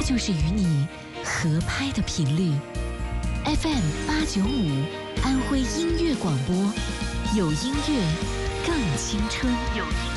就是与你合拍的频率。FM895，安徽音乐广播，有音乐更青春。有音